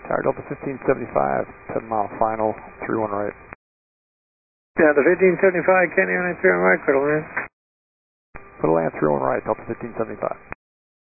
Tower Delta 1575, 10 mile final, 31 right. Yeah, the 1575, Canyon 31 right, Criddle Man. Criddle Land 31 right, Delta 1575.